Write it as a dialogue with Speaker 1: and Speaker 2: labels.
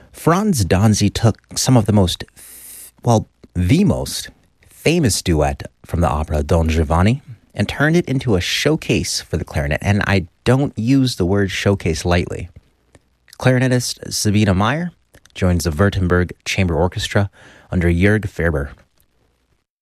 Speaker 1: Franz Danzi took some of the most famous duet from the opera Don Giovanni and turned it into a showcase for the clarinet, and I don't use the word showcase lightly. Clarinetist Sabina Meyer joins the Württemberg Chamber Orchestra under Jörg Ferber.